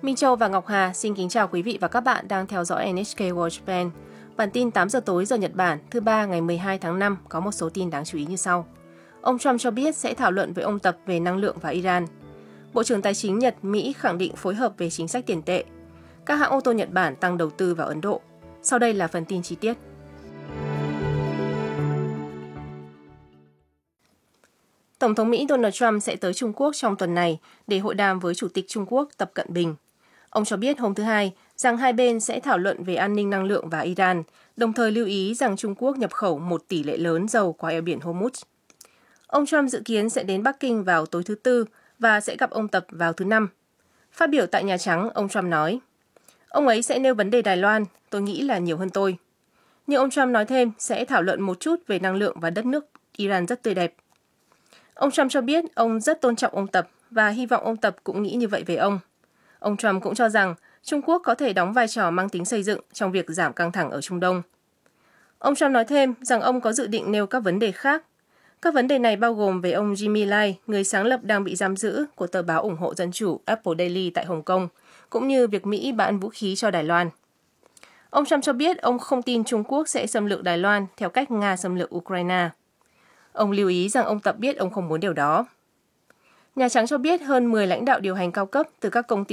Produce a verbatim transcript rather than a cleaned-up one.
Minh Châu và Ngọc Hà xin kính chào quý vị và các bạn đang theo dõi en ếch kê World Japan. Bản tin tám giờ tối giờ Nhật Bản thứ ba ngày mười hai tháng năm có một số tin đáng chú ý như sau. Ông Trump cho biết sẽ thảo luận với ông Tập về năng lượng và Iran. Bộ trưởng Tài chính Nhật, Mỹ khẳng định phối hợp về chính sách tiền tệ. Các hãng ô tô Nhật Bản tăng đầu tư vào Ấn Độ. Sau đây là phần tin chi tiết. Tổng thống Mỹ Donald Trump sẽ tới Trung Quốc trong tuần này để hội đàm với Chủ tịch Trung Quốc Tập Cận Bình. Ông cho biết hôm thứ Hai rằng hai bên sẽ thảo luận về an ninh năng lượng và Iran, đồng thời lưu ý rằng Trung Quốc nhập khẩu một tỷ lệ lớn dầu qua eo biển Hormuz. Ông Trump dự kiến sẽ đến Bắc Kinh vào tối thứ Tư và sẽ gặp ông Tập vào thứ Năm. Phát biểu tại Nhà Trắng, ông Trump nói, ông ấy sẽ nêu vấn đề Đài Loan, tôi nghĩ là nhiều hơn tôi. Nhưng ông Trump nói thêm sẽ thảo luận một chút về năng lượng và đất nước Iran rất tươi đẹp. Ông Trump cho biết ông rất tôn trọng ông Tập và hy vọng ông Tập cũng nghĩ như vậy về ông. Ông Trump cũng cho rằng Trung Quốc có thể đóng vai trò mang tính xây dựng trong việc giảm căng thẳng ở Trung Đông. Ông Trump nói thêm rằng ông có dự định nêu các vấn đề khác. Các vấn đề này bao gồm về ông Jimmy Lai, người sáng lập đang bị giam giữ của tờ báo ủng hộ dân chủ Apple Daily tại Hồng Kông, cũng như việc Mỹ bán vũ khí cho Đài Loan. Ông Trump cho biết ông không tin Trung Quốc sẽ xâm lược Đài Loan theo cách Nga xâm lược Ukraine. Ông lưu ý rằng ông Tập biết ông không muốn điều đó. Nhà Trắng cho biết hơn mười lãnh đạo điều hành cao cấp từ các công ty